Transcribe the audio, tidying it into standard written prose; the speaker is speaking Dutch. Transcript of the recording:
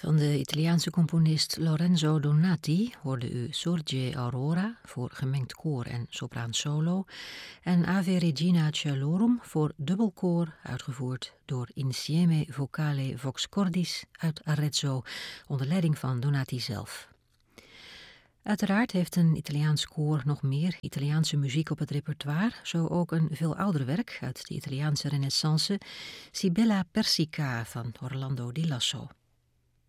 Van de Italiaanse componist Lorenzo Donati hoorde u Sorge Aurora voor gemengd koor en sopraan solo en Ave Regina Cialorum voor dubbelkoor, uitgevoerd door Insieme Vocale Vox Cordis uit Arezzo onder leiding van Donati zelf. Uiteraard heeft een Italiaans koor nog meer Italiaanse muziek op het repertoire, zo ook een veel ouder werk uit de Italiaanse renaissance, Sibilla Persica van Orlando di Lasso.